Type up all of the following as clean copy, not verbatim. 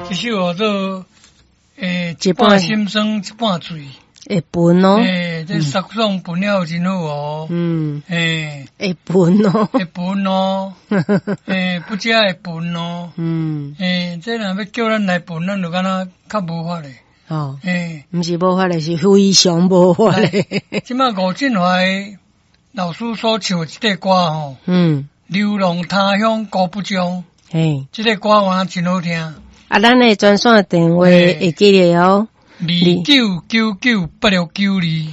一首做一半心酸一半醉。 会分哦。 这杀爽分了真好哦。 会分哦。 会分哦。不食会分哦。这若要叫咱来分，咱就敢若较无法嘞。 哦。毋是无法嘞，是非常无法嘞。 即摆吴振华老师所唱的这个歌吼。流浪他乡孤不终。这个歌我真好听。 咱的专线电话会记得哦。 29998692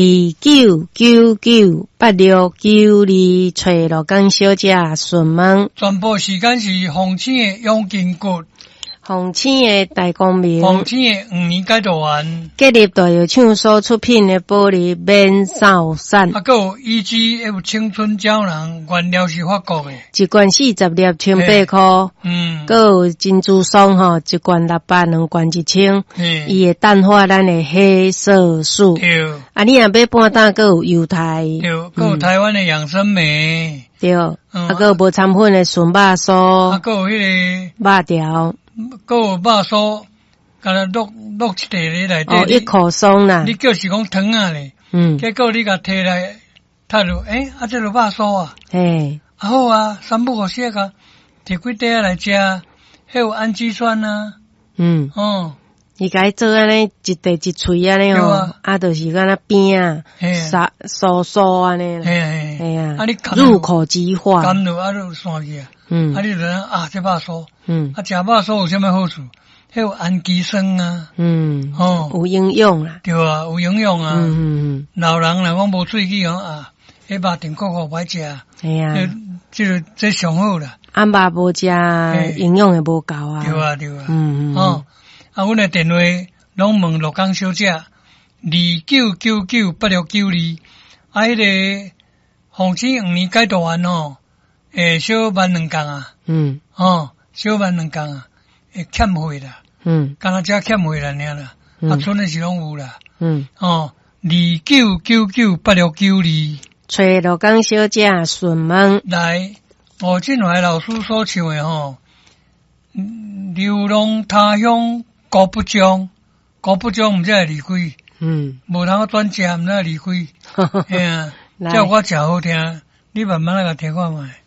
29998692，找罗江小姐询问。 全部时间是洪青的永金谷， 洪青的大光明， 洪青的5年解读完， 结合大药厂所出品的玻璃免扫伞， 还有EGF 青春胶囊，原料是法国的， 一罐40粒1800块，还有珍珠霜吼，一罐600，两罐1000，伊会淡化咱的黑色素。 对， 你若要半打，还有犹太， 对，还有台湾的养生梅， 对，还有无掺粉的纯肉酥， 还有迄个肉条。 还有肉酥，干那落一块咧内底。 一口松啦。 你叫是讲糖啊咧。结果你甲摕来，他就这就肉酥啊。好啊，三不五时个摕几块来食，迄有氨基酸啊。 伊甲伊做安尼一块一喙安尼吼，就是敢若边啊，酥酥安尼啦。你入口即化。 甘落就散去啊。你就这肉酥。食肉酥有啥物好处？迄有氨基酸啊。 有营养啦。 对啊，有营养啊。老人若讲无喙齿迄肉甜苦苦歹食。这上好啦。 肉无食，营养会无够啊。 对啊。阮的电话拢问罗江小姐29998692，迄个洪青5年解读完小慢2工啊。小慢2工啊，会欠费啦。敢若只欠费啦尔啦。剩的是拢有啦。29998692， 找罗江小姐询问。 来，吴振华老师所唱的流浪他乡孤不终，孤不终毋知会离开。无通转食，毋知会离开。这我真好听，你慢慢来甲听看卖。